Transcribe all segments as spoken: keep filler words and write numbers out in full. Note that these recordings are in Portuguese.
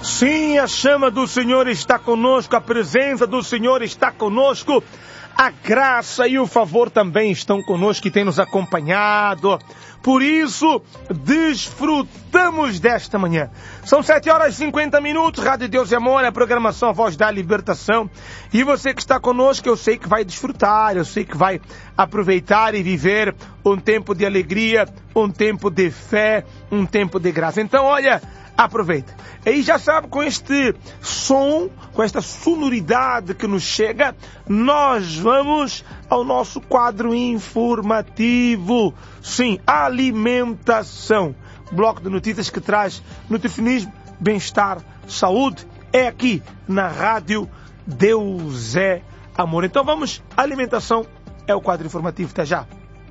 Sim, a chama do Senhor está conosco, a presença do Senhor está conosco, a graça e o favor também estão conosco e têm nos acompanhado. Por isso, desfrutamos desta manhã. São sete horas e cinquenta minutos, Rádio Deus e Amor, a programação A Voz da Libertação. E você que está conosco, eu sei que vai desfrutar, eu sei que vai aproveitar e viver um tempo de alegria, um tempo de fé, um tempo de graça. Então, olha, aproveita. E já sabe, com este som, com esta sonoridade que nos chega, nós vamos ao nosso quadro informativo. Sim, alimentação. Bloco de notícias que traz nutricionismo, bem-estar, saúde. É aqui na Rádio Deus é Amor. Então vamos, alimentação é o quadro informativo. Até já.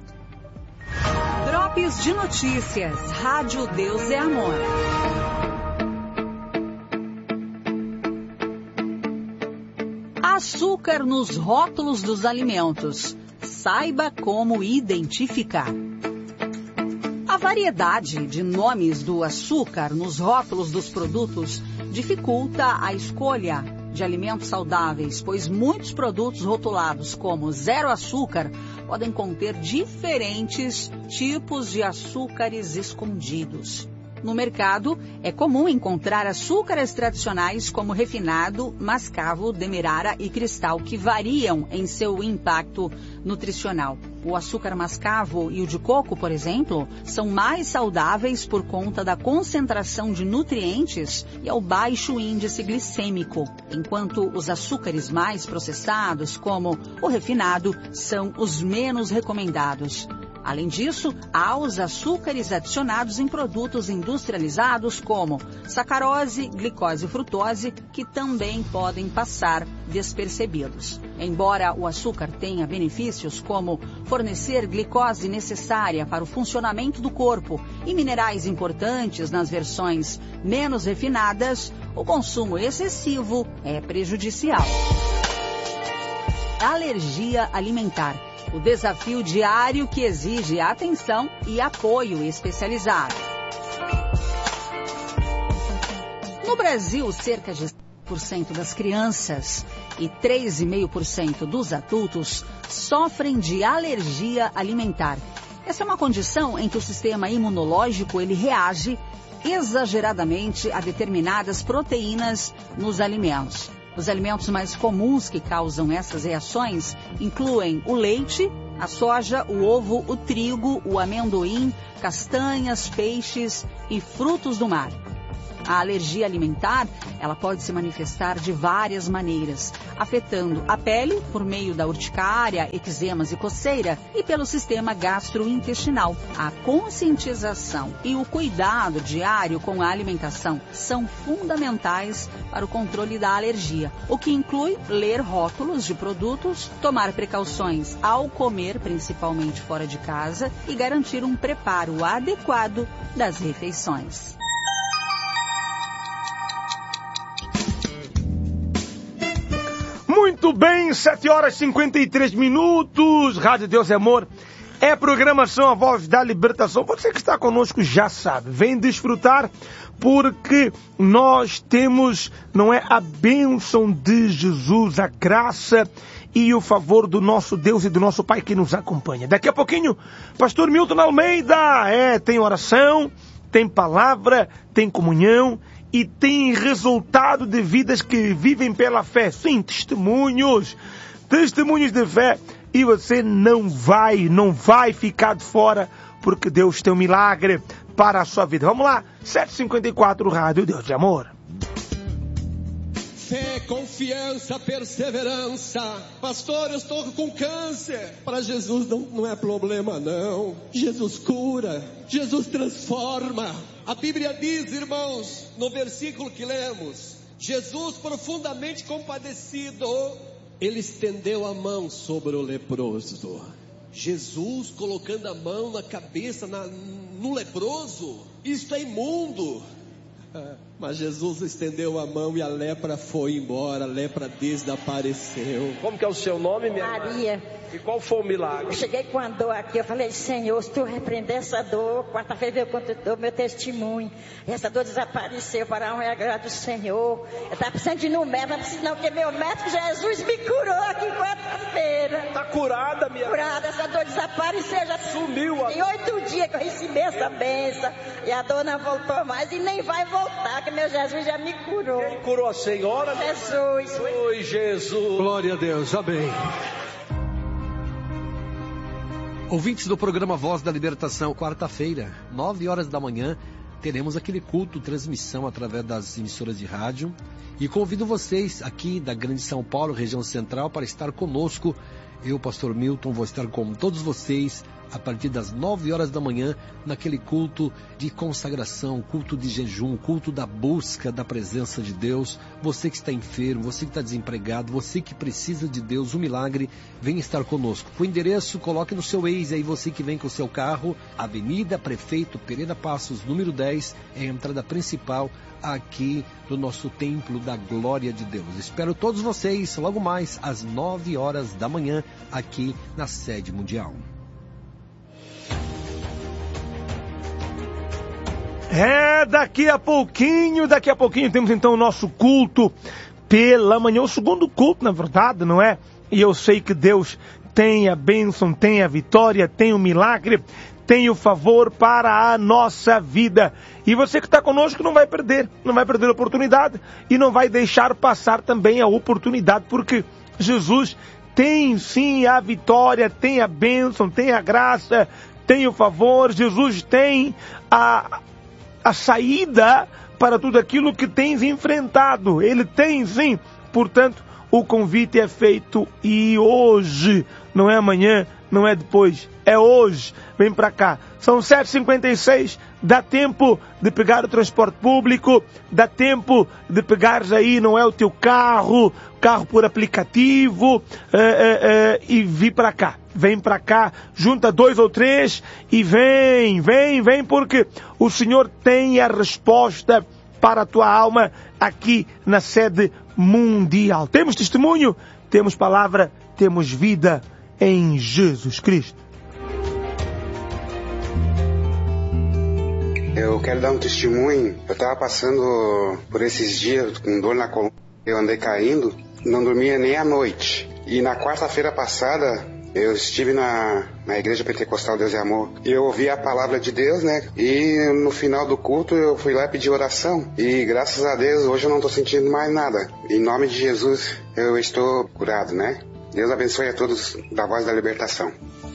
Drops de notícias. Rádio Deus é Amor. Açúcar nos rótulos dos alimentos. Saiba como identificar. A variedade de nomes do açúcar nos rótulos dos produtos dificulta a escolha de alimentos saudáveis, pois muitos produtos rotulados como zero açúcar podem conter diferentes tipos de açúcares escondidos. No mercado, é comum encontrar açúcares tradicionais como refinado, mascavo, demerara e cristal, que variam em seu impacto nutricional. O açúcar mascavo e o de coco, por exemplo, são mais saudáveis por conta da concentração de nutrientes e ao baixo índice glicêmico, enquanto os açúcares mais processados, como o refinado, são os menos recomendados. Além disso, há os açúcares adicionados em produtos industrializados como sacarose, glicose e frutose, que também podem passar despercebidos. Embora o açúcar tenha benefícios como fornecer glicose necessária para o funcionamento do corpo e minerais importantes nas versões menos refinadas, o consumo excessivo é prejudicial. Alergia alimentar. O desafio diário que exige atenção e apoio especializado. No Brasil, cerca de cinco por cento das crianças e três vírgula cinco por cento dos adultos sofrem de alergia alimentar. Essa é uma condição em que o sistema imunológico ele reage exageradamente a determinadas proteínas nos alimentos. Os alimentos mais comuns que causam essas reações incluem o leite, a soja, o ovo, o trigo, o amendoim, castanhas, peixes e frutos do mar. A alergia alimentar, ela pode se manifestar de várias maneiras, afetando a pele por meio da urticária, eczemas e coceira e pelo sistema gastrointestinal. A conscientização e o cuidado diário com a alimentação são fundamentais para o controle da alergia, o que inclui ler rótulos de produtos, tomar precauções ao comer, principalmente fora de casa, e garantir um preparo adequado das refeições. Muito bem, sete horas e cinquenta e três minutos, Rádio Deus é Amor, é programação A Voz da Libertação. Você que está conosco já sabe, vem desfrutar, porque nós temos, não é, a bênção de Jesus, a graça e o favor do nosso Deus e do nosso Pai que nos acompanha. Daqui a pouquinho, Pastor Milton Almeida, é, tem oração, tem palavra, tem comunhão, e tem resultado de vidas que vivem pela fé. Sim, testemunhos. Testemunhos de fé. E você não vai, não vai ficar de fora, porque Deus tem um milagre para a sua vida. Vamos lá, sete e cinquenta e quatro, Rádio Deus de Amor. Fé, confiança, perseverança. Pastor, eu estou com câncer. Para Jesus não, não é problema não. Jesus cura, Jesus transforma. A Bíblia diz, irmãos, no versículo que lemos, Jesus profundamente compadecido, ele estendeu a mão sobre o leproso. Jesus colocando a mão na cabeça, na, no leproso, isto é imundo. Mas Jesus estendeu a mão e a lepra foi embora, a lepra desapareceu. Como que é o seu nome, minha Maria. E qual foi o milagre? Eu cheguei com a dor aqui, eu falei, Senhor, se tu repreender essa dor, quarta-feira veio contra o meu testemunho. E essa dor desapareceu para a honra e a glória do Senhor. Eu estava precisando de ir no médico, não preciso não, porque meu médico Jesus me curou aqui quarta-feira. Tá curada, minha Curada, essa dor desapareceu, já sumiu. A... Tem oito dias que eu recebi essa benção. E a dor não voltou mais e nem vai voltar, que meu Jesus já me curou. Quem curou a senhora? Jesus. Oi, Jesus. Glória a Deus, amém. Ouvintes do programa Voz da Libertação, quarta-feira, nove horas da manhã, teremos aquele culto, transmissão através das emissoras de rádio. E convido vocês aqui da Grande São Paulo, região central, para estar conosco. Eu, pastor Milton, vou estar com todos vocês a partir das nove horas da manhã, naquele culto de consagração, culto de jejum, culto da busca da presença de Deus. Você que está enfermo, você que está desempregado, você que precisa de Deus, um milagre, vem estar conosco. O endereço, coloque no seu Waze aí, você que vem com o seu carro, Avenida Prefeito Pereira Passos, número dez, é a entrada principal aqui do nosso Templo da Glória de Deus. Espero todos vocês logo mais às nove horas da manhã, aqui na sede mundial. É, daqui a pouquinho, daqui a pouquinho temos então o nosso culto pela manhã, o segundo culto, na verdade, não é? E eu sei que Deus tem a bênção, tem a vitória, tem o milagre, tem o favor para a nossa vida. E você que está conosco não vai perder, não vai perder a oportunidade e não vai deixar passar também a oportunidade, porque Jesus tem sim a vitória, tem a bênção, tem a graça, tem o favor. Jesus tem a... a saída para tudo aquilo que tens enfrentado. Ele tem sim. Portanto, o convite é feito e hoje, não é amanhã, não é depois, é hoje. Vem para cá. São sete e cinquenta e seis, dá tempo de pegar o transporte público, dá tempo de pegares aí, não é o teu carro, carro por aplicativo, é, é, é, e vir para cá. Vem para cá, junta dois ou três e vem, vem, vem, porque o Senhor tem a resposta para a tua alma aqui na sede mundial. Temos testemunho, temos palavra, temos vida em Jesus Cristo. Eu quero dar um testemunho. Eu estava passando por esses dias com dor na coluna. Eu andei caindo, não dormia nem à noite. E na quarta-feira passada, eu estive na, na Igreja Pentecostal Deus e Amor. E eu ouvi a palavra de Deus, né? E no final do culto eu fui lá pedir oração. E graças a Deus hoje eu não estou sentindo mais nada. Em nome de Jesus eu estou curado, né? Deus abençoe a todos da Voz da Libertação.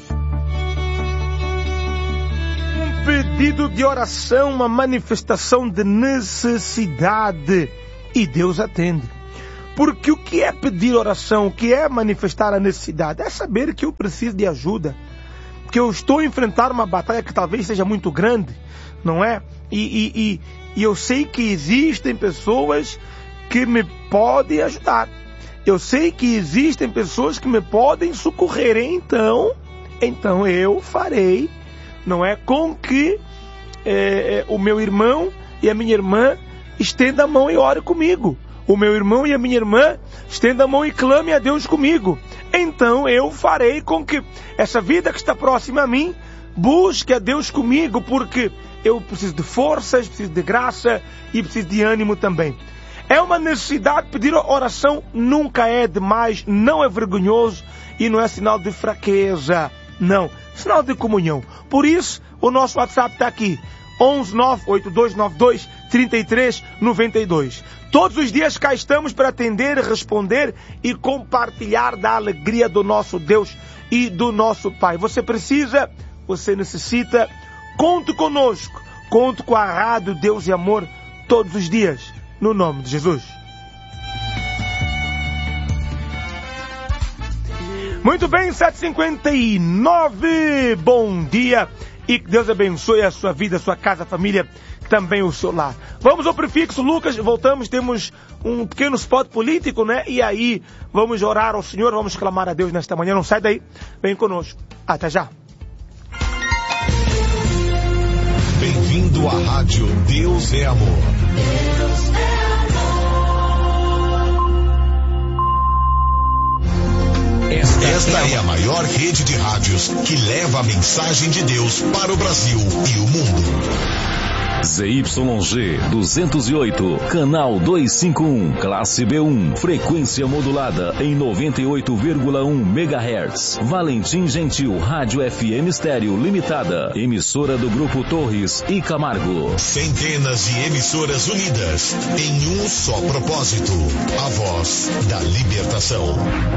Um pedido de oração, uma manifestação de necessidade. E Deus atende. Porque o que é pedir oração, o que é manifestar a necessidade? É saber que eu preciso de ajuda, que eu estou a enfrentar uma batalha que talvez seja muito grande, não é? E, e, e, e eu sei que existem pessoas que me podem ajudar. Eu sei que existem pessoas que me podem socorrer. Então, então eu farei, não é? Com que é, o meu irmão e a minha irmã estendam a mão e orem comigo. O meu irmão e a minha irmã estendam a mão e clame a Deus comigo. Então eu farei com que essa vida que está próxima a mim busque a Deus comigo, porque eu preciso de forças, preciso de graça e preciso de ânimo também. É uma necessidade. Pedir oração nunca é demais, não é vergonhoso e não é sinal de fraqueza. Não, sinal de comunhão. Por isso, o nosso WhatsApp está aqui. onze nove oito dois nove dois três três nove dois. Todos os dias cá estamos para atender, responder e compartilhar da alegria do nosso Deus e do nosso Pai. Você precisa, você necessita, conte conosco, conte com a Rádio Deus e Amor todos os dias, no nome de Jesus. Muito bem, sete e cinquenta e nove, bom dia. E que Deus abençoe a sua vida, a sua casa, a família, também o seu lar. Vamos ao prefixo, Lucas, voltamos, temos um pequeno spot político, né? E aí, vamos orar ao Senhor, vamos clamar a Deus nesta manhã. Não sai daí, vem conosco. Até já. Bem-vindo à Rádio Deus é Amor. Deus é amor. Esta, Esta é a maior rede de rádios que leva a mensagem de Deus para o Brasil e o mundo. Z Y G duzentos e oito, canal duzentos e cinquenta e um, classe B um, frequência modulada em noventa e oito vírgula um megahertz. Valentim Gentil, Rádio F M Estéreo Limitada, emissora do Grupo Torres e Camargo. Centenas de emissoras unidas em um só propósito, a voz da libertação.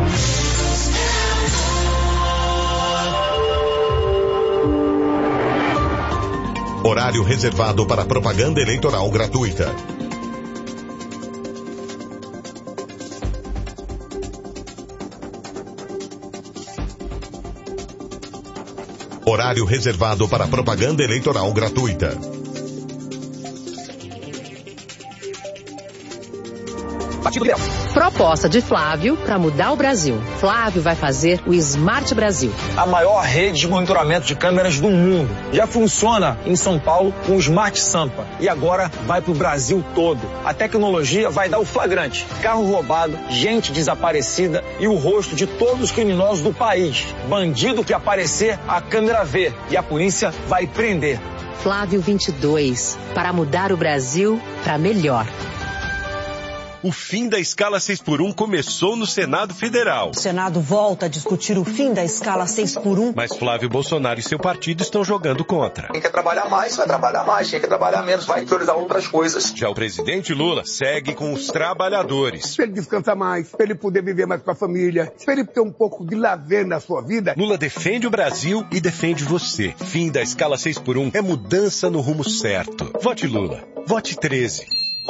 Horário reservado para propaganda eleitoral gratuita. Horário reservado para propaganda eleitoral gratuita. Proposta de Flávio para mudar o Brasil. Flávio vai fazer o Smart Brasil. A maior rede de monitoramento de câmeras do mundo. Já funciona em São Paulo com o Smart Sampa. E agora vai para o Brasil todo. A tecnologia vai dar o flagrante. Carro roubado, gente desaparecida e o rosto de todos os criminosos do país. Bandido que aparecer, a câmera vê. E a polícia vai prender. Flávio vinte e dois. Para mudar o Brasil para melhor. O fim da escala seis por um começou no Senado Federal. O Senado volta a discutir o fim da escala seis por um. Mas Flávio Bolsonaro e seu partido estão jogando contra. Quem quer trabalhar mais, vai trabalhar mais. Quem quer trabalhar menos, vai priorizar outras coisas. Já o presidente Lula segue com os trabalhadores. Para ele descansar mais, para ele poder viver mais com a família, para ele ter um pouco de lazer na sua vida. Lula defende o Brasil e defende você. Fim da escala seis por um é mudança no rumo certo. Vote Lula. Vote treze.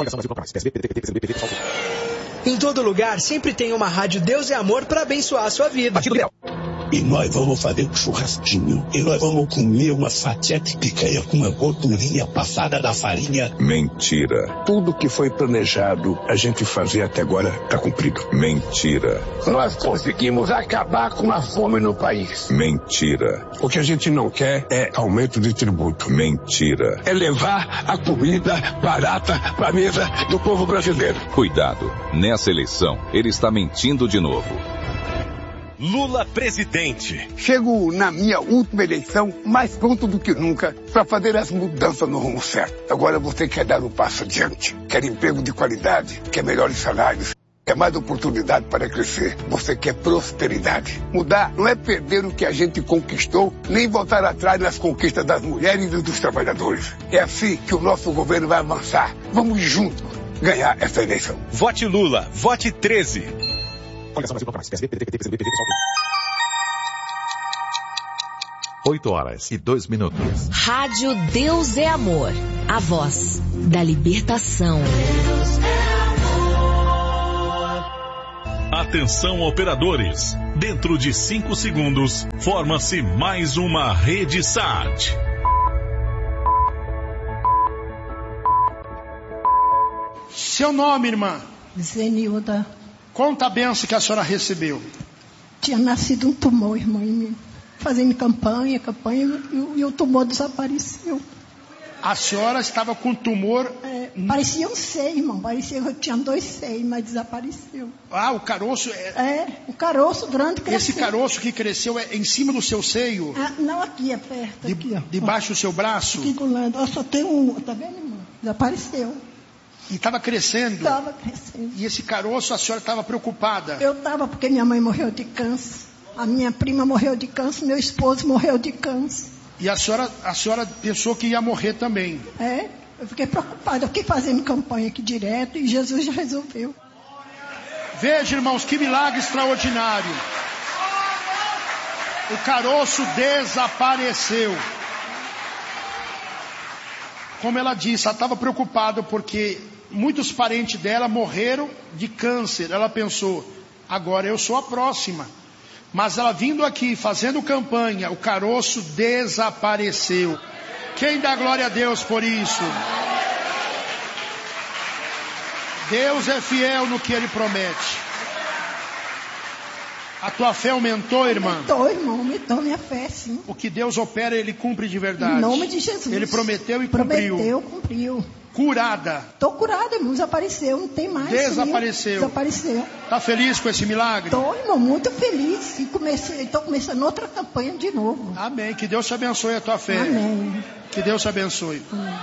Em todo lugar, sempre tem uma rádio Deus é Amor para abençoar a sua vida. E nós vamos fazer um churrasquinho. E nós vamos comer uma fatia de picanha com uma gordurinha passada da farinha. Mentira. Tudo que foi planejado a gente fazer até agora está cumprido. Mentira. Nós conseguimos acabar com a fome no país. Mentira. O que a gente não quer é aumento de tributo. Mentira. É levar a comida barata para a mesa do povo brasileiro. Cuidado. Nessa eleição, ele está mentindo de novo. Lula presidente. Chego na minha última eleição mais pronto do que nunca para fazer as mudanças no rumo certo. Agora você quer dar um passo adiante, quer emprego de qualidade, quer melhores salários, quer mais oportunidade para crescer. Você quer prosperidade. Mudar não é perder o que a gente conquistou, nem voltar atrás nas conquistas das mulheres e dos trabalhadores. É assim que o nosso governo vai avançar. Vamos juntos ganhar essa eleição. Vote Lula. Vote treze. oito horas e dois minutos. Rádio Deus é Amor. A voz da libertação. Atenção, operadores. Dentro de cinco segundos, forma-se mais uma rede S A T. Seu nome, irmã? Zenilda. Conta a benção que a senhora recebeu. Tinha nascido um tumor, irmã, em mim. Fazendo campanha, campanha, e, e o tumor desapareceu. A senhora estava com tumor... É, parecia um seio, irmão. Parecia que eu tinha dois seios, mas desapareceu. Ah, o caroço... É, é o caroço grande cresceu. Esse caroço que cresceu é em cima do seu seio? Ah, não, aqui, é perto. De, aqui, ó. Debaixo do seu braço? Aqui do lado. Eu só tenho um, tá vendo, irmão? Desapareceu. E estava crescendo? Estava crescendo. E esse caroço, a senhora estava preocupada? Eu estava, porque minha mãe morreu de câncer. A minha prima morreu de câncer, meu esposo morreu de câncer. E a senhora, a senhora pensou que ia morrer também? É, eu fiquei preocupada. Eu fiquei fazendo campanha aqui direto e Jesus já resolveu. Veja, irmãos, que milagre extraordinário. O caroço desapareceu. Como ela disse, ela estava preocupada porque muitos parentes dela morreram de câncer. Ela pensou, agora eu sou a próxima. Mas ela vindo aqui, fazendo campanha, o caroço desapareceu. Quem dá glória a Deus por isso? Deus é fiel no que Ele promete. A tua fé aumentou, irmã? Aumentou, irmão, aumentou minha fé, sim. O que Deus opera, Ele cumpre de verdade. Em nome de Jesus. Ele prometeu e cumpriu. Prometeu, cumpriu. curada. Tô curada, irmão. Desapareceu, não tem mais. Desapareceu. Sumiu. Desapareceu. Tá feliz com esse milagre? Tô, irmão, muito feliz. E comecei, tô começando outra campanha de novo. Amém. Que Deus te abençoe a tua fé. Amém. Que Deus te abençoe. Amém.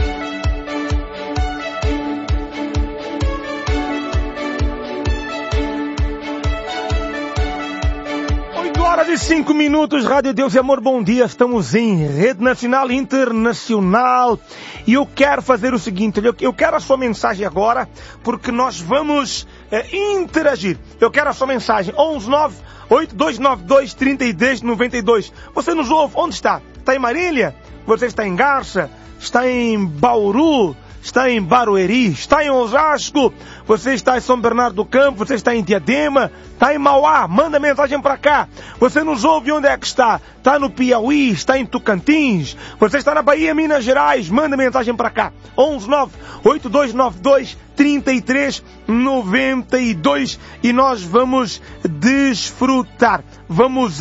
Hora de cinco minutos, Rádio Deus e Amor, bom dia, estamos em rede nacional e internacional e eu quero fazer o seguinte, eu, eu quero a sua mensagem agora, porque nós vamos é, interagir, eu quero a sua mensagem, onze nove oito dois nove dois três três nove dois, você nos ouve, onde está? Está em Marília? Você está em Garça? Está em Bauru? Está em Barueri, está em Osasco, você está em São Bernardo do Campo, você está em Diadema, está em Mauá, manda mensagem para cá. Você nos ouve onde é que está? Está no Piauí, está em Tocantins, você está na Bahia, Minas Gerais, manda mensagem para cá. onze nove oito dois nove dois três três nove dois e nós vamos desfrutar, vamos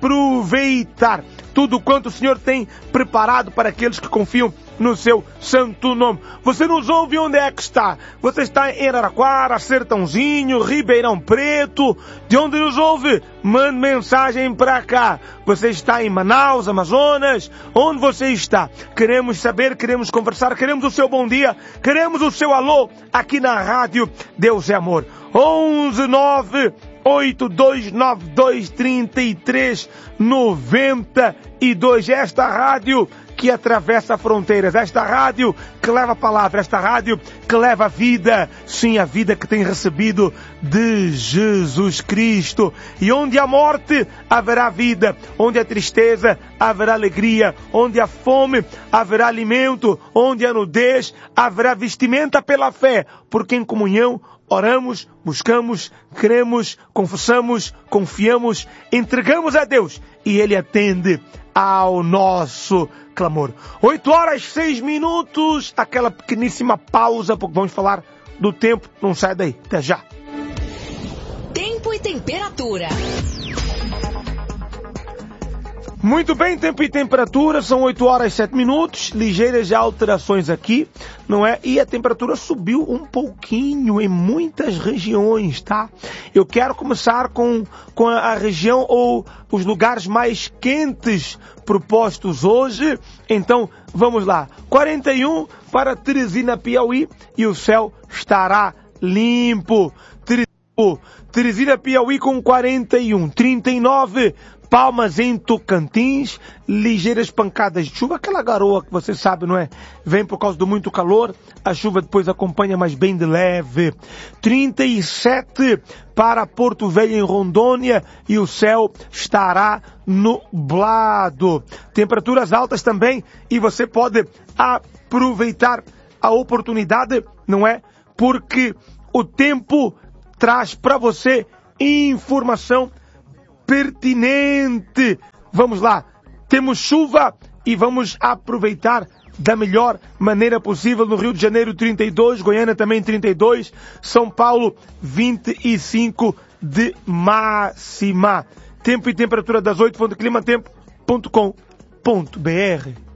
aproveitar tudo quanto o Senhor tem preparado para aqueles que confiam no seu santo nome. Você nos ouve onde é que está? Você está em Araraquara, Sertãozinho, Ribeirão Preto? De onde nos ouve? Mande mensagem para cá. Você está em Manaus, Amazonas? Onde você está? Queremos saber, queremos conversar, queremos o seu bom dia, queremos o seu alô aqui na Rádio Deus é Amor. onze nove oito dois nove dois três três nove dois. Esta rádio que atravessa fronteiras, esta rádio que leva a palavra, esta rádio que leva a vida, sim, a vida que tem recebido de Jesus Cristo. E onde há morte, haverá vida. Onde há tristeza, haverá alegria. Onde há fome, haverá alimento. Onde há nudez, haverá vestimenta pela fé. Porque em comunhão oramos, buscamos, cremos, confessamos, confiamos, entregamos a Deus e Ele atende ao nosso clamor. Oito horas, seis minutos, aquela pequeníssima pausa, porque vamos falar do tempo. Não sai daí, até já. Tempo e temperatura. Muito bem, tempo e temperatura, são oito horas e sete minutos, ligeiras alterações aqui, não é? E a temperatura subiu um pouquinho em muitas regiões, tá? Eu quero começar com, com a, a região ou os lugares mais quentes propostos hoje. Então, vamos lá. quarenta e um para Teresina, Piauí, e o céu estará limpo. Teresina, Piauí com quarenta e um, trinta e nove Palmas em Tocantins, ligeiras pancadas de chuva, aquela garoa que você sabe, não é? Vem por causa do muito calor, a chuva depois acompanha, mas bem de leve. trinta e sete para Porto Velho em Rondônia e o céu estará nublado. Temperaturas altas também e você pode aproveitar a oportunidade, não é? Porque o tempo traz para você informação pertinente. Vamos lá, temos chuva e vamos aproveitar da melhor maneira possível. No Rio de Janeiro trinta e dois, Goiânia também trinta e dois, São Paulo vinte e cinco de máxima. Tempo e temperatura das oito ponto climatempo ponto com ponto br.